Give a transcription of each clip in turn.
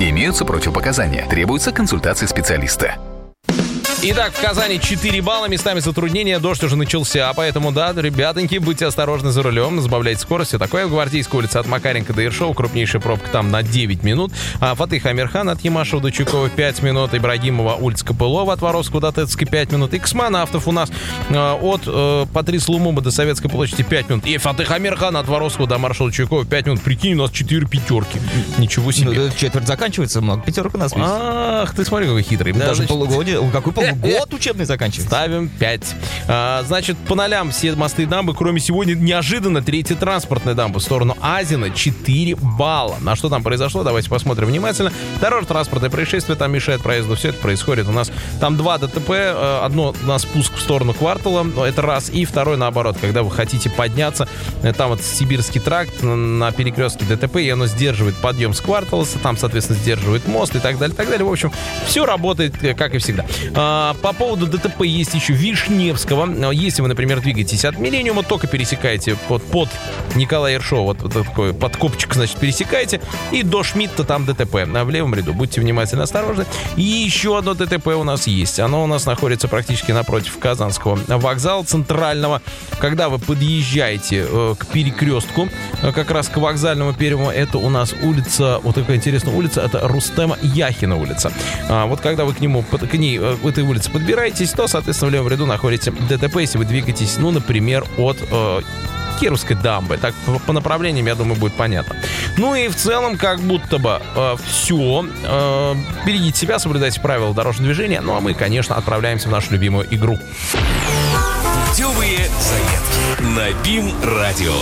Имеются противопоказания. Требуется консультация специалиста. Итак, в Казани 4 балла, местами затруднения, дождь уже начался, поэтому, да, ребятоньки, будьте осторожны за рулем, сбавляйте скорость, все такое. Гвардейская улица от Макаренко до Ершова, крупнейшая пробка там на 9 минут. Фатых Амирхан от Ямашева до Чукова 5 минут, Ибрагимова, улица Копылова от Воровского до Тецкой 5 минут, и Космонавтов у нас от Патриса Лумумба до Советской площади 5 минут, и Фатых Амирхан от Воровского до маршрута Чукова 5 минут. Прикинь, у нас 4 пятерки. Ничего себе. Ну, четверть заканчивается, много пятерок у нас есть. Ах, ты смотри, какой хитрый. Даже значит... полугодие. Какой полугодие? Год учебный заканчивается. Ставим 5. Значит, по нолям все мосты и дамбы, кроме сегодня неожиданно третья транспортная дамба в сторону Азина 4 балла. На что там произошло, давайте посмотрим внимательно. Дорожно-транспортное происшествие там мешает проезду. Все это происходит у нас. Там 2 ДТП. Одно на спуск в сторону Квартала, это раз. И второй наоборот, когда вы хотите подняться. Там вот Сибирский тракт на перекрестке ДТП, и оно сдерживает подъем с Квартала. Там, соответственно, сдерживает мост и так далее, так далее. В общем, все работает, как и всегда. По поводу ДТП есть еще Вишневского. Если вы, например, двигаетесь от Миллениума, только пересекаете под Николая Ершова, вот такой подкопчик, значит, пересекаете, и до Шмидта там ДТП в левом ряду. Будьте внимательно осторожны. И еще одно ДТП у нас есть. Оно у нас находится практически напротив Казанского вокзала центрального. Когда вы подъезжаете к перекрестку, как раз к вокзальному первому, это у нас улица, вот такая интересная улица, это Рустема Яхина улица. Вот когда вы к ней, к этой улице подбираетесь, то, соответственно, в левом ряду находите ДТП, если вы двигаетесь, ну, например, от Кировской дамбы. Так, по направлениям, я думаю, будет понятно. Ну и в целом, как будто бы все. Берегите себя, соблюдайте правила дорожного движения. Ну, а мы, конечно, отправляемся в нашу любимую игру. Путевые заметки на БИМ-радио.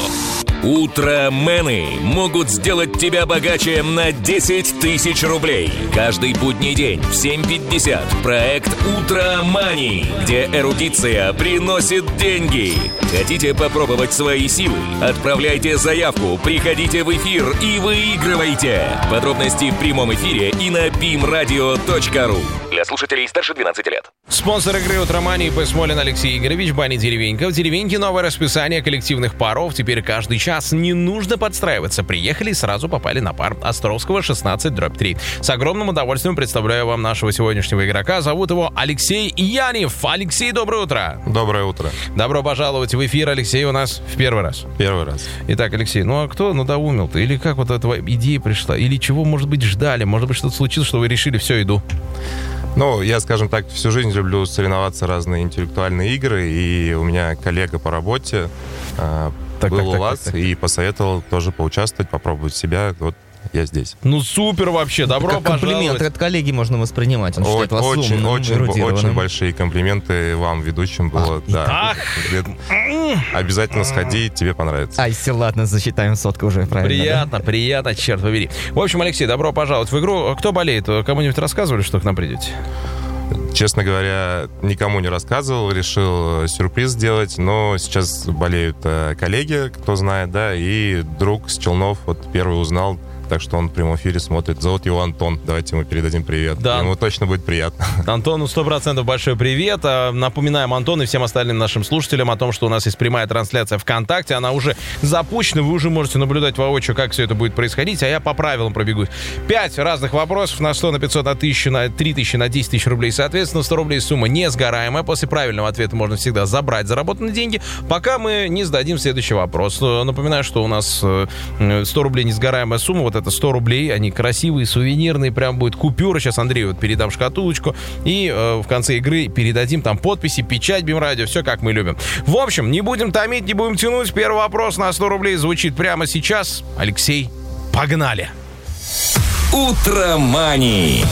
Утромены могут сделать тебя богаче на 10 тысяч рублей. Каждый будний день в 7:50 проект «Утромани», где эрудиция приносит деньги. Хотите попробовать свои силы? Отправляйте заявку, приходите в эфир и выигрывайте. Подробности в прямом эфире и на bimradio.ru. Для слушателей старше 12 лет. Спонсор игры «Утромани» ИП Смолин Алексей Игоревич, Бани Деревенька. В Деревеньке новое расписание коллективных паров. Теперь каждый час не нужно подстраиваться. Приехали и сразу попали на пар. Островского 16/3. С огромным удовольствием представляю вам нашего сегодняшнего игрока. Зовут его Алексей Янев. Алексей, доброе утро. Доброе утро. Добро пожаловать в эфир. Алексей у нас в первый раз. Первый раз. Итак, Алексей, ну а кто надоумил-то? Или как вот эта идея пришла? Или чего, может быть, ждали? Может быть, что-то случилось, что вы решили, все, иду? Ну, я, скажем так, всю жизнь люблю соревноваться в разные интеллектуальные игры, и у меня коллега по работе был у вас и посоветовал тоже поучаствовать, попробовать себя. Вот я здесь. Ну, супер вообще, добро пожаловать. Комплимент от коллеги можно воспринимать. Он считает вас умным, эрудированным. Очень большие комплименты вам, ведущим, было. Да. Обязательно сходи, тебе понравится. Ай, все, ладно, засчитаем сотку уже, правильно. Приятно, черт побери. В общем, Алексей, добро пожаловать в игру. Кто болеет? Кому-нибудь рассказывали, что к нам придете? Честно говоря, никому не рассказывал, решил сюрприз сделать, но сейчас болеют коллеги, кто знает, да, и друг с Челнов вот первый узнал, так что он в прямом эфире смотрит. Зовут его Антон. Давайте ему передадим привет. Да. Ему точно будет приятно. Антону 100% большой привет. Напоминаем Антону и всем остальным нашим слушателям о том, что у нас есть прямая трансляция ВКонтакте. Она уже запущена. Вы уже можете наблюдать воочию, как все это будет происходить. А я по правилам пробегусь. 5 разных вопросов на 100, на 500, на 1000, на 3000, на 10 тысяч рублей. Соответственно, 100 рублей сумма несгораемая. После правильного ответа можно всегда забрать заработанные деньги, пока мы не зададим следующий вопрос. Напоминаю, что у нас 100 рублей несгораемая сумма. Вот это 100 рублей, они красивые, сувенирные, прям будет купюра. Сейчас Андрею вот передам шкатулочку и в конце игры передадим там подписи, печать БИМ-радио, все как мы любим. В общем, не будем томить, не будем тянуть. Первый вопрос на 100 рублей звучит прямо сейчас. Алексей, погнали! Утромани.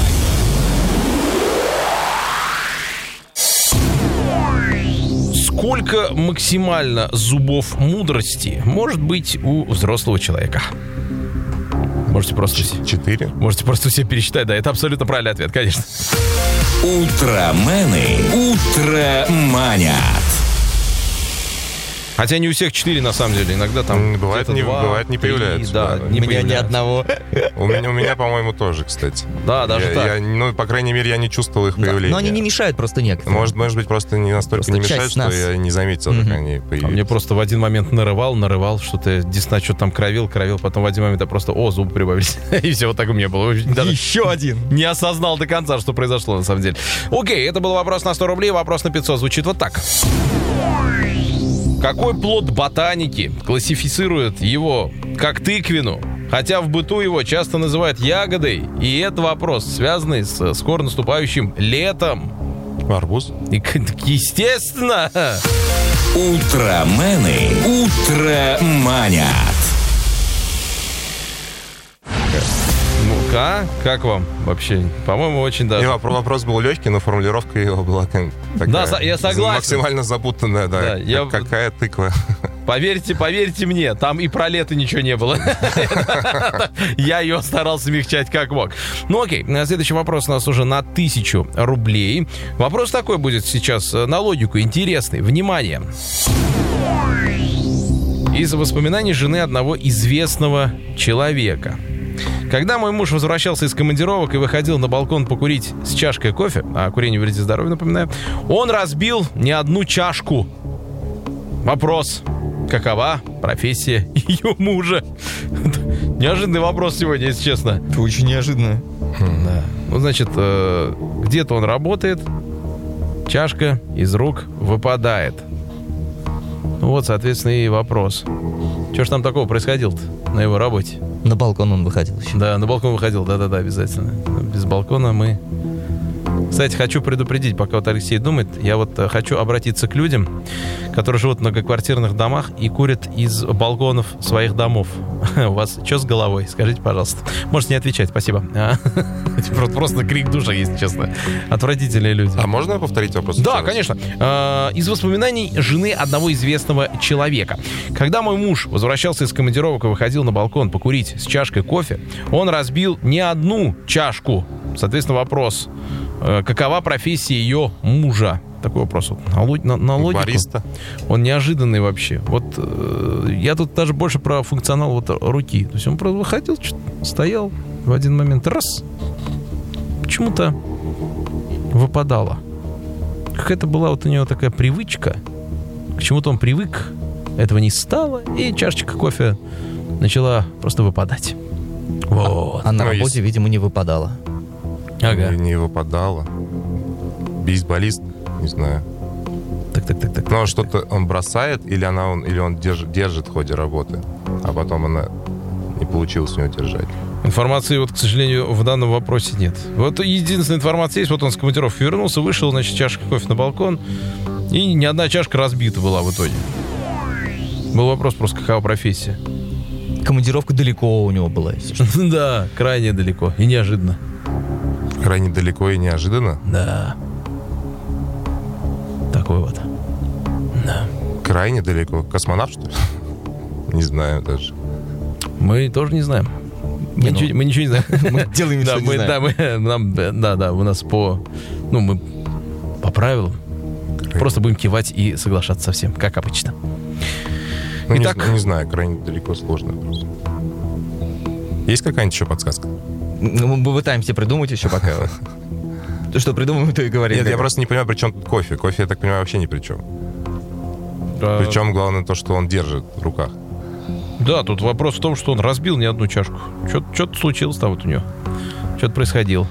Сколько максимально зубов мудрости может быть у взрослого человека? Можете просто 4. Можете просто все пересчитать. Да, это абсолютно правильный ответ, конечно. Утромены утроманят. Хотя не у всех 4, на самом деле. Иногда там бывает не появляется. Да, У меня ни одного. У меня, по-моему, тоже, кстати. Да, даже так. По крайней мере, я не чувствовал их появления. Но они не мешают просто некоторым. Может быть, просто не настолько не мешают, что я не заметил, как они появились. А мне просто в один момент нарывал, что-то десна что-то там кровил, потом в один момент я просто, зубы прибавились. И все, вот так у меня было. Даже еще один. Не осознал до конца, что произошло на самом деле. Окей, это был вопрос на 100 рублей, вопрос на 500 звучит вот так. Какой плод ботаники классифицирует его как тыквину, хотя в быту его часто называют ягодой? И это вопрос, связанный с скоро наступающим летом. Арбуз? Естественно. Утромены утроманят. Ну-ка, как вам вообще? По-моему, очень даже. Вопрос был легкий, но формулировка его была такая... Да, я согласен. Максимально запутанная, да. Какая тыква? Поверьте мне, там и про лето ничего не было. Я ее старался смягчать как мог. Ну окей, следующий вопрос у нас уже на 1000 рублей. Вопрос такой будет сейчас на логику, интересный. Внимание. Из воспоминаний жены одного известного человека. Когда мой муж возвращался из командировок и выходил на балкон покурить с чашкой кофе, а курение вредит здоровью, напоминаю, он разбил не одну чашку. Вопрос. Какова профессия ее мужа? Неожиданный вопрос сегодня, если честно. Это очень неожиданно. Да. Ну, значит, где-то он работает, чашка из рук выпадает. Ну, вот, соответственно, и вопрос. Что ж там такого происходило-то на его работе? На балкон он выходил еще. Да, на балкон выходил, да-да-да, обязательно. Без балкона мы... Кстати, хочу предупредить, пока вот Алексей думает, я вот хочу обратиться к людям, которые живут в многоквартирных домах и курят из балконов своих домов. У вас что с головой? Скажите, пожалуйста. Можете не отвечать, спасибо. Просто крик души, если честно. Отвратительные люди. А можно повторить вопрос? Да, конечно. Из воспоминаний жены одного известного человека. Когда мой муж возвращался из командировок и выходил на балкон покурить с чашкой кофе, он разбил не одну чашку. Соответственно, вопрос. Какова профессия ее мужа? Такой вопрос. На логику. Бариста. Он неожиданный вообще. Вот я тут даже больше про функционал вот руки. То есть он просто выходил, стоял в один момент. Раз. Почему-то выпадало. Какая-то была вот у него такая привычка. К чему-то он привык. Этого не стало. И чашечка кофе начала просто выпадать. Вот. А на работе, видимо, не выпадало. Ага. Не выпадало. Бейсболист, не знаю. Так. Но что-то он бросает, или он держит в ходе работы, а потом она не получилось у него держать. Информации, вот, к сожалению, в данном вопросе нет. Вот единственная информация есть, вот он с командировки вернулся, вышел, значит, чашка кофе на балкон, и ни одна чашка разбита была в итоге. Был вопрос просто, какова профессия. Командировка далеко у него была, если что. Да, крайне далеко и неожиданно. Крайне далеко и неожиданно? Да. Такой вот. Да. Крайне далеко? Космонавт, что ли? Не знаю даже. Мы тоже не знаем. Мы ничего не знаем. Мы делаем ничего не знаем. Да, у нас мы по правилам просто будем кивать и соглашаться со всем, как обычно. Итак, не знаю, крайне далеко сложно просто. Есть какая-нибудь еще подсказка? Мы пытаемся придумать еще пока. То, что придумаем, то и говорим. Нет, я просто не понимаю, при чем тут кофе. Кофе, я так понимаю, вообще ни при чем. Причем главное то, что он держит в руках. Да, тут вопрос в том, что он разбил не одну чашку. Что-то случилось там вот у него. Что-то происходило.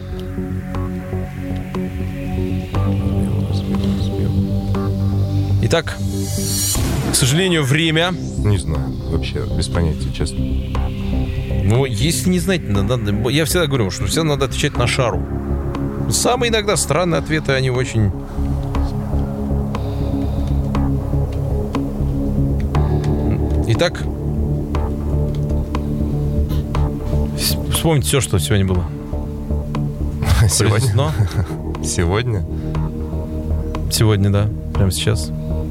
Итак, к сожалению, время. Не знаю, вообще без понятия, честно. Ну, если не знать, я всегда говорю, что всегда надо отвечать на шару. Самые иногда странные ответы, они очень... Итак, вспомните все, что сегодня было. Сегодня? Сегодня? Сегодня, да. Прямо сейчас.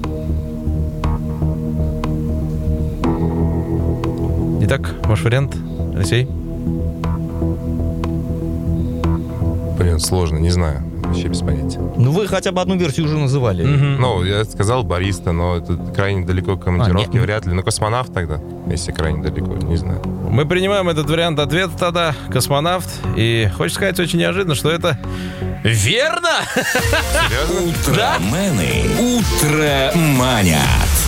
Итак, ваш вариант, Алексей? Блин, сложно, не знаю. вообще без понятия. Ну, вы хотя бы одну версию уже называли. Ну, я сказал бариста, но это крайне далеко командировки, вряд ли. Ну, космонавт тогда, если крайне далеко, не знаю. Мы принимаем этот вариант ответа тогда. Космонавт. И хочется сказать очень неожиданно, что это верно! Серьезно? Утромены. Утроманят.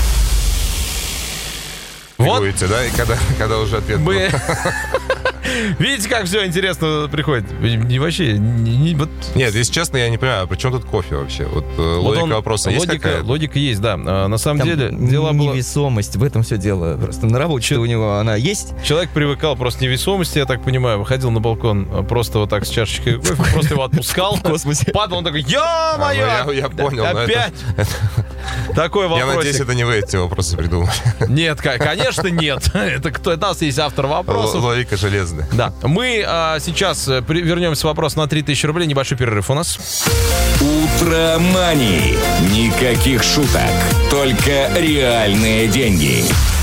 Вот Будете, да? И когда уже ответ был. мы... Видите, как все интересно приходит? Вообще, вот... Нет, если честно, я не понимаю, а при чем тут кофе вообще? Вот логика вопроса есть какая-то? Логика есть, да. На самом Там деле, дело было... невесомость, в этом все дело. Просто на работе у него она есть. Человек привыкал просто к невесомости, я так понимаю, выходил на балкон просто вот так с чашечкой кофе, просто его отпускал. В космосе. Падал, он такой, ё-моё! Я понял. но Опять? Такой Я надеюсь, вопросик. это не вы эти вопросы придумали. Нет, конечно, нет. Это кто? Это у нас есть автор вопросов. Логика железная. Да. Мы сейчас вернемся к вопросу на 3000 рублей. Небольшой перерыв у нас. Утромани. Никаких шуток. Только реальные деньги.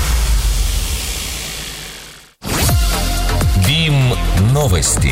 БИМ новости.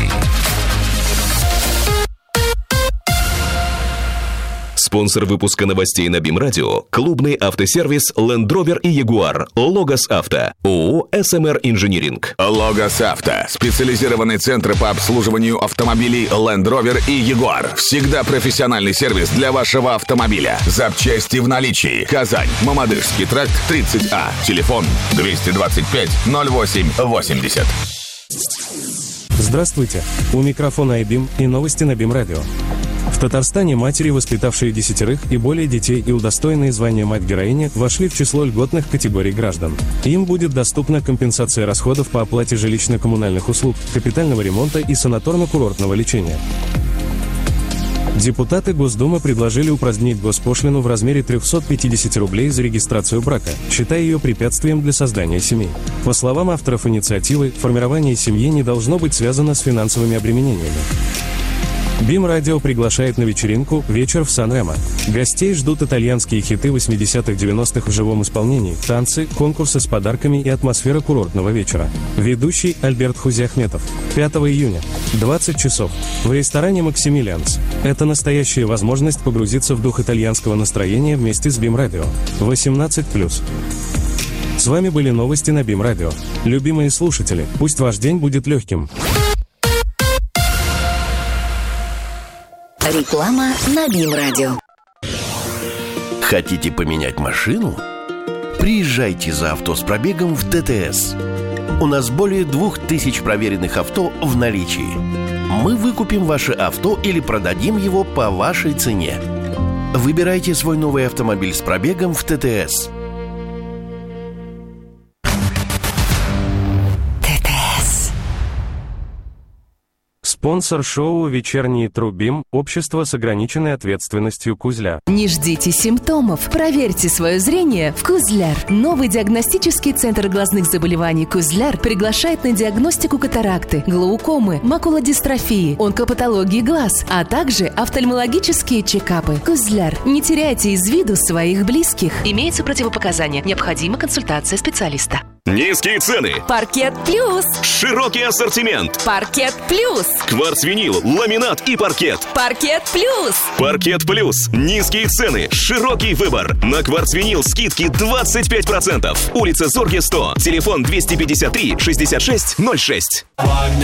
Спонсор выпуска новостей на БИМ Радио – клубный автосервис Land Rover и Jaguar. Логос Авто. ООО «СМР Инжиниринг». Логос Авто. Специализированный центр по обслуживанию автомобилей Land Rover и Jaguar. Всегда профессиональный сервис для вашего автомобиля. Запчасти в наличии. Казань. Мамадышский тракт, 30А. Телефон 225 08 80. Здравствуйте. У микрофона iBIM и новости на БИМ Радио. В Татарстане матери, воспитавшие 10 и более детей и удостоенные звания мать-героиня, вошли в число льготных категорий граждан. Им будет доступна компенсация расходов по оплате жилищно-коммунальных услуг, капитального ремонта и санаторно-курортного лечения. Депутаты Госдумы предложили упразднить госпошлину в размере 350 рублей за регистрацию брака, считая ее препятствием для создания семей. По словам авторов инициативы, формирование семьи не должно быть связано с финансовыми обременениями. БИМ Радио приглашает на вечеринку «Вечер в Сан-Ремо». Гостей ждут итальянские хиты 80-х-90-х в живом исполнении, танцы, конкурсы с подарками и атмосфера курортного вечера. Ведущий Альберт Хузиахметов. 5 июня. 20 часов. В ресторане «Максимилианс». Это настоящая возможность погрузиться в дух итальянского настроения вместе с БИМ Радио. 18+. С вами были новости на БИМ Радио. Любимые слушатели, пусть ваш день будет легким. Реклама на БИМ Радио. Хотите поменять машину? Приезжайте за авто с пробегом в ТТС. У нас более 2000 проверенных авто в наличии. Мы выкупим ваше авто или продадим его по вашей цене. Выбирайте свой новый автомобиль с пробегом в ТТС. Спонсор шоу «Вечерний Трубим» – общество с ограниченной ответственностью «Кузля». Не ждите симптомов. Проверьте свое зрение в «Кузляр». Новый диагностический центр глазных заболеваний «Кузляр» приглашает на диагностику катаракты, глаукомы, макулодистрофии, онкопатологии глаз, а также офтальмологические чекапы. «Кузляр». Не теряйте из виду своих близких. Имеются противопоказания. Необходима консультация специалиста. Низкие цены. Паркет Плюс. Широкий ассортимент. Паркет Плюс. Кварцвинил, ламинат и паркет. Паркет Плюс. Паркет Плюс. Низкие цены. Широкий выбор. На кварцвинил скидки 25%. Улица Зорге, 100. Телефон 253 66 06.